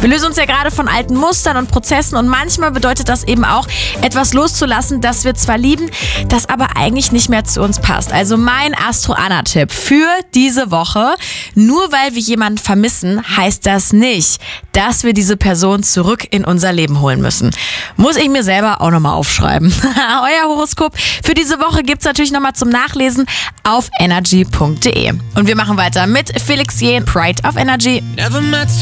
Wir lösen uns ja gerade von alten Mustern und Prozessen und manchmal bedeutet das eben auch, etwas loszulassen, das wir zwar lieben, das aber eigentlich nicht mehr zu uns passt. Also mein Astro-Anna-Tipp für diese Woche: Nur weil wir jemanden vermissen, heißt das nicht, dass wir diese Person zurück in unser Leben holen müssen. Muss ich mir selber auch nochmal aufschreiben. Euer Horoskop für diese Woche gibt's natürlich nochmal zum Nachlesen auf energy.de. Und wir machen weiter mit Felix Jähn, Pride of Energy.